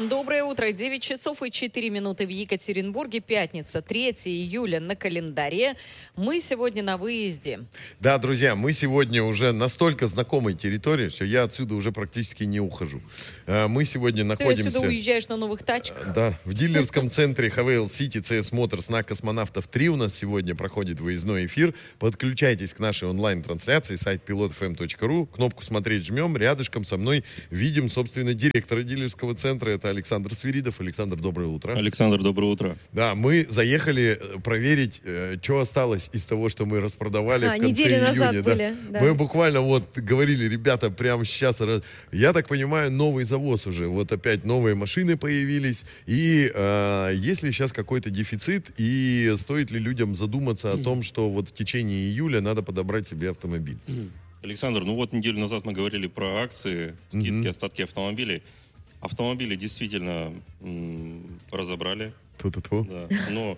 Доброе утро. 9 часов и 4 минуты в Екатеринбурге. Пятница, 3 июля на календаре. Мы сегодня на выезде. Да, друзья, мы сегодня уже настолько знакомой территории, что я отсюда уже практически не ухожу. Мы сегодня находимся... Ты отсюда уезжаешь на новых тачках? Да, в дилерском центре Хавейл Сити CS Motors на Космонавтов 3 у нас сегодня проходит выездной эфир. Подключайтесь к нашей онлайн-трансляции, сайт pilotfm.ru. Кнопку «Смотреть» жмем. Рядышком со мной видим, собственно, директора дилерского центра. Это Александр Свиридов. Александр, доброе утро. Александр, доброе утро. Да, мы заехали проверить, что осталось из того, что мы распродавали в конце июня. Да. Мы буквально вот говорили, ребята, прямо сейчас, я так понимаю, новый завоз уже. Вот опять новые машины появились. И есть ли сейчас какой-то дефицит? И стоит ли людям задуматься о том, что вот в течение июля надо подобрать себе автомобиль? Александр, ну вот неделю назад мы говорили про акции, скидки, остатки автомобилей. Автомобили действительно разобрали. Да. Но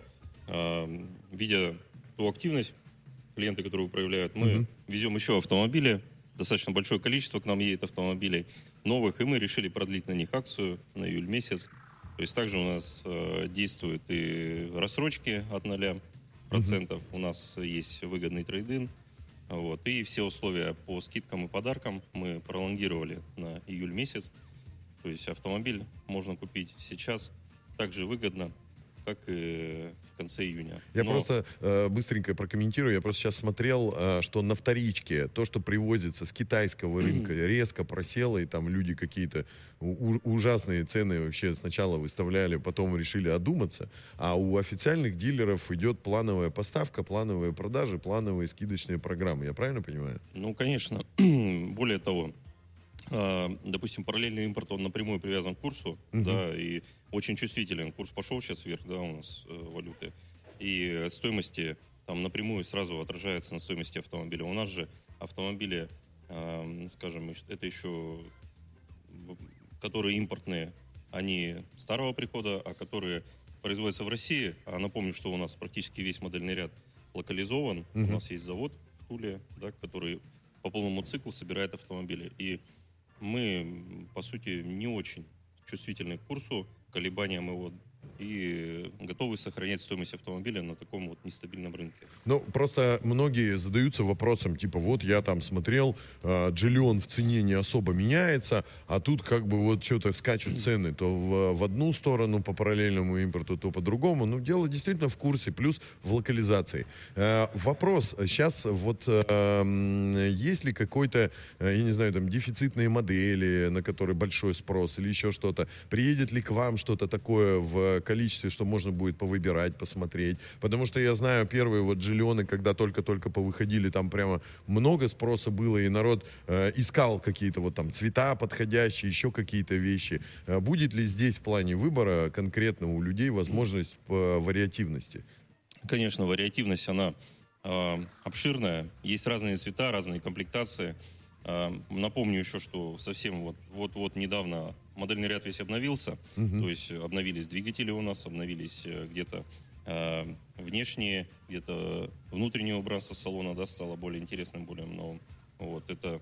видя ту активность, клиенты, которые проявляют, мы везем еще автомобили. Достаточно большое количество к нам едет автомобилей новых, и мы решили продлить на них акцию на июль месяц. То есть также у нас действуют и рассрочки от 0%. У нас есть выгодный трейд-ин. Вот, и все условия по скидкам и подаркам мы пролонгировали на июль месяц. То есть автомобиль можно купить сейчас так же выгодно, как и в конце июня. Я просто быстренько прокомментирую. Я просто сейчас смотрел, что на вторичке то, что привозится с китайского рынка, резко просело, и там люди какие-то ужасные цены вообще сначала выставляли, потом решили одуматься. А у официальных дилеров идет плановая поставка, плановые продажи, плановые скидочные программы. Я правильно понимаю? Ну, конечно. Более того, допустим, параллельный импорт, он напрямую привязан к курсу, да, и очень чувствителен. Курс пошел сейчас вверх, да, у нас валюты. И стоимости там напрямую сразу отражается на стоимости автомобиля. У нас же автомобили, скажем, это еще, которые импортные, они старого прихода, а которые производятся в России, а напомню, что у нас практически весь модельный ряд локализован. У нас есть завод в Туле, да, который по полному циклу собирает автомобили. И мы, по сути, не очень чувствительны к курсу, колебаниям его, и готовы сохранять стоимость автомобиля на таком вот нестабильном рынке. Ну, просто многие задаются вопросом, типа, вот я там смотрел, Джиллион в цене не особо меняется, а тут как бы вот что-то скачут цены то в одну сторону по параллельному импорту, то по другому. Ну, дело действительно в курсе, плюс в локализации. Вопрос, сейчас вот есть ли какой-то, я не знаю, там, дефицитные модели, на которые большой спрос или еще что-то? Приедет ли к вам что-то такое в количестве, что можно будет повыбирать, посмотреть? Потому что я знаю, первые вот Джиллионы, когда только-только повыходили, там прямо много спроса было, и народ искал какие-то вот там цвета подходящие, еще какие-то вещи. Будет ли здесь в плане выбора конкретно у людей возможность по вариативности? Конечно, вариативность, она обширная. Есть разные цвета, разные комплектации. Напомню еще, что совсем вот недавно модельный ряд весь обновился. То есть обновились двигатели у нас, обновились где-то внешние, где-то внутреннее убранство салона, да, стало более интересным, более новым. Вот, это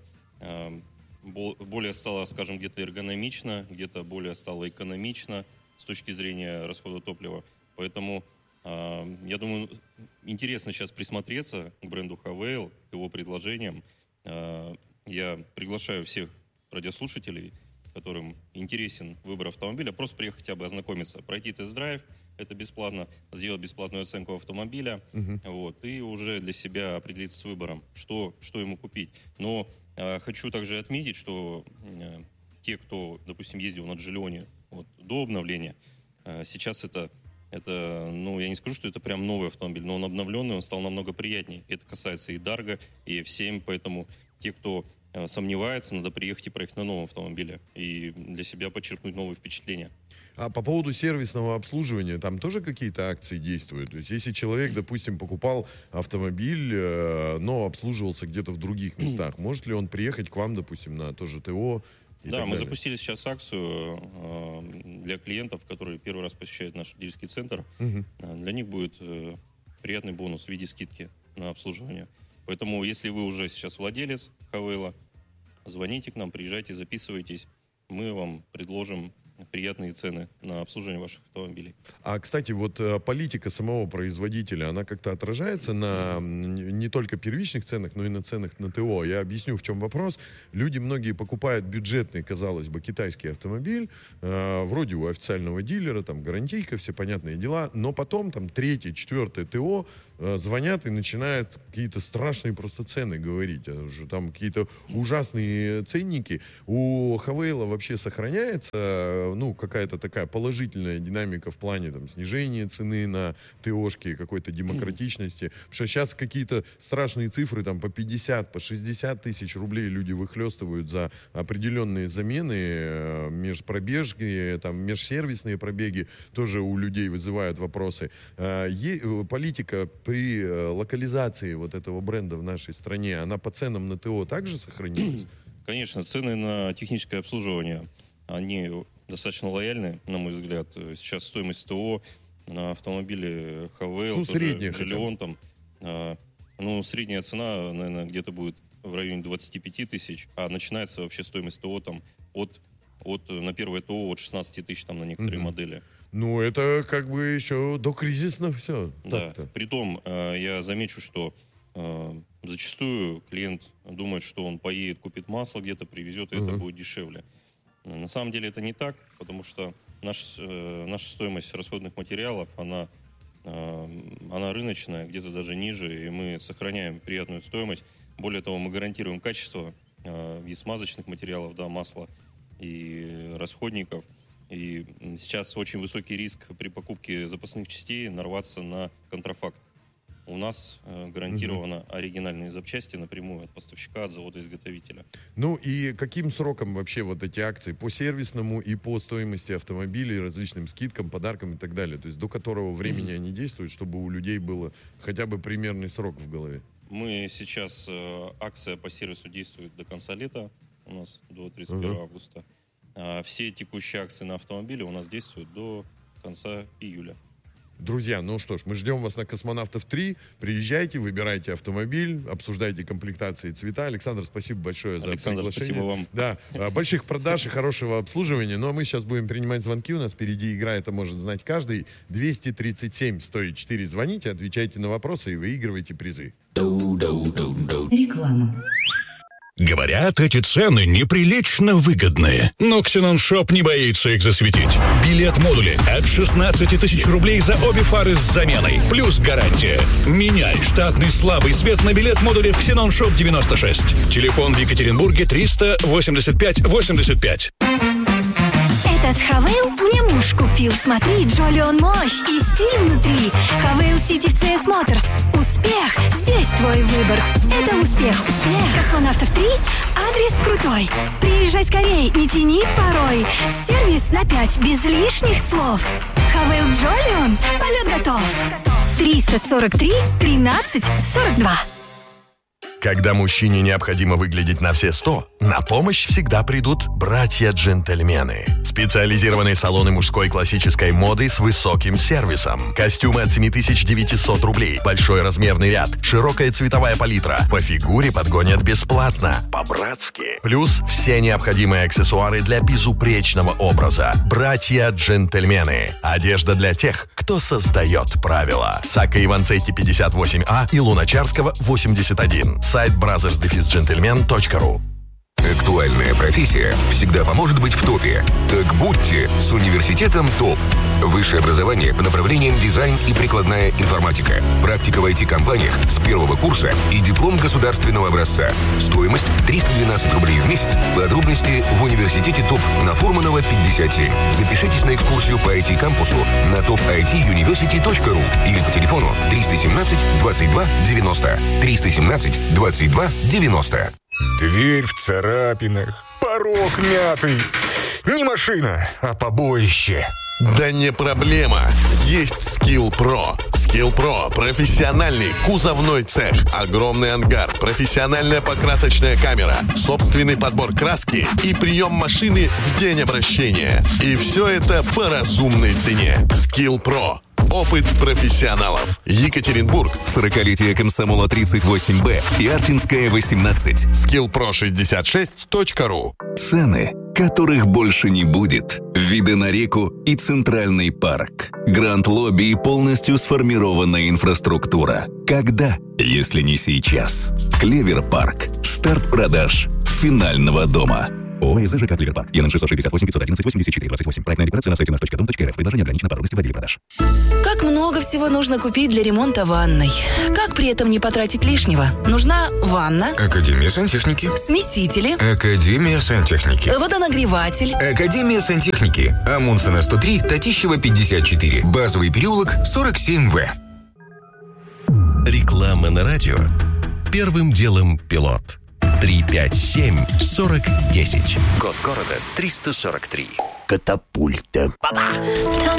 более стало, скажем, где-то эргономично, где-то более стало экономично с точки зрения расхода топлива. Поэтому я думаю, интересно сейчас присмотреться к бренду Хавейл, к его предложениям. Я приглашаю всех радиослушателей, которым интересен выбор автомобиля, просто приехать хотя бы ознакомиться, пройти тест-драйв, это бесплатно, сделать бесплатную оценку автомобиля, вот, и уже для себя определиться с выбором, что ему купить. Но хочу также отметить, что те, кто, допустим, ездил на Джиллионе вот, до обновления, сейчас это, ну, я не скажу, что это прям новый автомобиль, но он обновленный, он стал намного приятнее. Это касается и Дарго, и F7, поэтому те, кто сомневается, надо приехать и проехать на новом автомобиле и для себя подчеркнуть новые впечатления. А по поводу сервисного обслуживания, там тоже какие-то акции действуют? То есть, если человек, допустим, покупал автомобиль, но обслуживался где-то в других местах, может ли он приехать к вам, допустим, на то же ТО? Да, мы запустили сейчас акцию для клиентов, которые первый раз посещают наш дилерский центр. Для них будет приятный бонус в виде скидки на обслуживание. Поэтому, если вы уже сейчас владелец Хавейла, звоните к нам, приезжайте, записывайтесь. Мы вам предложим приятные цены на обслуживание ваших автомобилей. А, кстати, вот политика самого производителя, она как-то отражается на не только первичных ценах, но и на ценах на ТО. Я объясню, в чем вопрос. Люди многие покупают бюджетный, казалось бы, китайский автомобиль, вроде у официального дилера, там гарантийка, все понятные дела, но потом там 3-е, 4-е ТО звонят и начинают какие-то страшные просто цены говорить. Там какие-то ужасные ценники. У Хавейла вообще сохраняется, ну, какая-то такая положительная динамика в плане там снижения цены на ТОшки, какой-то демократичности. Потому что сейчас какие-то страшные цифры, там по 50, по 60 тысяч рублей люди выхлестывают за определенные замены, межпробежки, там, межсервисные пробеги тоже у людей вызывают вопросы. Политика при локализации вот этого бренда в нашей стране, она по ценам на ТО также сохранилась? Конечно, цены на техническое обслуживание, они достаточно лояльны, на мой взгляд. Сейчас стоимость ТО на автомобиле Хавейл, Джолион, там, средняя цена, наверное, где-то будет в районе 25 тысяч, а начинается вообще стоимость ТО там на первое ТО от 16 тысяч там на некоторые модели. Ну, это как бы еще докризисно все. Да, притом я замечу, что зачастую клиент думает, что он поедет, купит масло где-то, привезет, и это будет дешевле. На самом деле это не так, потому что наша стоимость расходных материалов, она рыночная, где-то даже ниже, и мы сохраняем приятную стоимость. Более того, мы гарантируем качество и смазочных материалов, да, масла, и расходников. И сейчас очень высокий риск при покупке запасных частей нарваться на контрафакт. У нас гарантировано оригинальные запчасти напрямую от поставщика, от завода-изготовителя. Ну и каким сроком вообще вот эти акции? По сервисному и по стоимости автомобилей, различным скидкам, подаркам и так далее? То есть до которого времени они действуют, чтобы у людей было хотя бы примерный срок в голове? Мы сейчас, акция по сервису действует до конца лета, у нас до 31 августа. Все текущие акции на автомобили у нас действуют до конца июля. Друзья, ну что ж, мы ждем вас на «Космонавтов 3». Приезжайте, выбирайте автомобиль, обсуждайте комплектации и цвета. Александр, спасибо большое за приглашение. Спасибо вам. Да, больших продаж и хорошего обслуживания. Ну а мы сейчас будем принимать звонки. У нас впереди игра, это может знать каждый. 237-104. Звоните, отвечайте на вопросы и выигрывайте призы. Реклама. Говорят, эти цены неприлично выгодные. Но Xenon Shop не боится их засветить. Билет-модули от 16 тысяч рублей за обе фары с заменой. Плюс гарантия. Меняй штатный слабый свет на билет-модуле в Xenon Shop 96. Телефон в Екатеринбурге 300-85-85. Этот Хавейл мне муж купил. Смотри, Джолион мощь и стиль внутри. Хавейл Сити в CS Motors. Успех, здесь твой выбор. Это успех. Космонавтов 3, адрес крутой. Приезжай скорей, не тяни порой. Сервис на 5, без лишних слов. Хавейл Джолион, полет готов. 343-13-42. Когда мужчине необходимо выглядеть на все 100, на помощь всегда придут братья-джентльмены. Специализированные салоны мужской классической моды с высоким сервисом. Костюмы от 7900 рублей, большой размерный ряд, широкая цветовая палитра. По фигуре подгонят бесплатно, по-братски. Плюс все необходимые аксессуары для безупречного образа. Братья-джентльмены. Одежда для тех, кто создает правила. Сакка Иванцетти 58А и Луначарского 81. Сайт brothers-gentlemen.ru. Актуальная профессия всегда поможет быть в топе. Так будьте с университетом ТОП. Высшее образование по направлениям дизайн и прикладная информатика. Практика в IT-компаниях с первого курса и диплом государственного образца. Стоимость 312 рублей в месяц. Подробности в университете ТОП на Фурманова 57. Запишитесь на экскурсию по IT-кампусу на topituniversity.ru или по телефону 317 22 90. 317 22 90. Дверь в царапинах, порог мятый. Не машина, а побоище. Да не проблема. Есть Skill Pro. Skill Pro – профессиональный кузовной цех, огромный ангар, профессиональная покрасочная камера, собственный подбор краски и прием машины в день обращения. И все это по разумной цене. Skill Pro. Опыт профессионалов. Екатеринбург. 40-летие Комсомола 38Б и Артинская 18. skillpro66.ru. Цены, которых больше не будет. Виды на реку и Центральный парк. Гранд-лобби и полностью сформированная инфраструктура. Когда, если не сейчас? Клевер-парк. Старт продаж финального дома. ОАО ЖК «Клевер-парк». ЕН 668 511 84 28. Проектная декларация на сайте naf.dom.rf. Предложение ограничено по родности в отделе продаж. Как много всего нужно купить для ремонта ванной. Как при этом не потратить лишнего? Нужна ванна. Академия сантехники. Смесители. Академия сантехники. Водонагреватель. Академия сантехники. Амундсена 103, Татищева 54. Базовый переулок 47В. Реклама на радио. Первым делом пилот. 357-40-10. Код города 343. Катапульта.